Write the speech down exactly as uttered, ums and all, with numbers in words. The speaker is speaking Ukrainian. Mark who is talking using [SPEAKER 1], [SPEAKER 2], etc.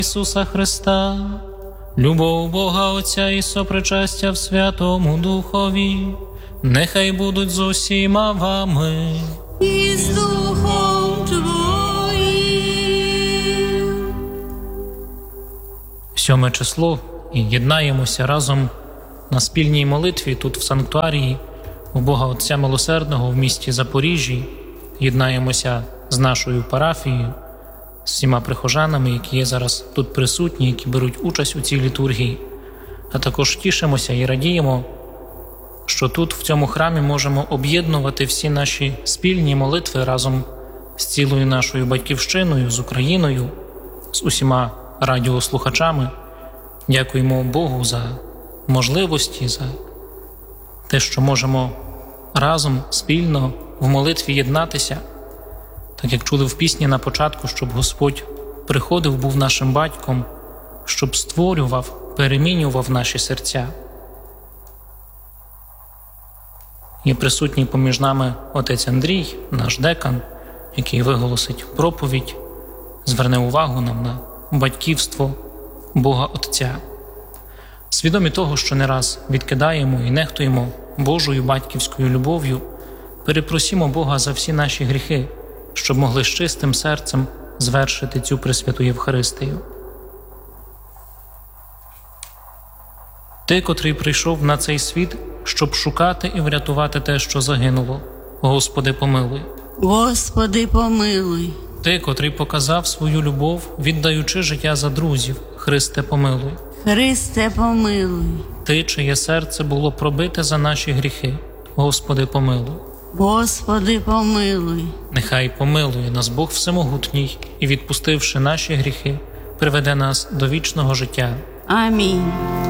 [SPEAKER 1] Ісуса Христа, любов Бога Отця і сопричастя в Святому Духові, нехай будуть з усіма вами.
[SPEAKER 2] І з Духом Твоїм.
[SPEAKER 1] Сьоме число, і єднаємося разом на спільній молитві тут в санктуарії у Бога Отця Милосердного в місті Запоріжжі. Єднаємося з нашою парафією, з всіма прихожанами, які є зараз тут присутні, які беруть участь у цій літургії. А також тішимося і радіємо, що тут, в цьому храмі, можемо об'єднувати всі наші спільні молитви разом з цілою нашою Батьківщиною, з Україною, з усіма радіослухачами. Дякуємо Богу за можливості, за те, що можемо разом, спільно в молитві єднатися. Так як чули в пісні на початку, щоб Господь приходив, був нашим батьком, щоб створював, перемінював наші серця. Є присутній поміж нами отець Андрій, наш декан, який виголосить проповідь, зверне увагу нам на батьківство Бога Отця. Свідомі того, що не раз відкидаємо і нехтуємо Божою батьківською любов'ю, перепросімо Бога за всі наші гріхи, щоб могли з чистим серцем звершити цю пресвяту Євхаристію. Ти, котрий прийшов на цей світ, щоб шукати і врятувати те, що загинуло, Господи, помилуй.
[SPEAKER 2] Господи, помилуй.
[SPEAKER 1] Ти, котрий показав свою любов, віддаючи життя за друзів, Христе, помилуй.
[SPEAKER 2] Христе, помилуй.
[SPEAKER 1] Ти, чиє серце було пробите за наші гріхи, Господи, помилуй.
[SPEAKER 2] Господи, помилуй.
[SPEAKER 1] Нехай помилує нас Бог Всемогутній і, відпустивши наші гріхи, приведе нас до вічного життя.
[SPEAKER 2] Амінь.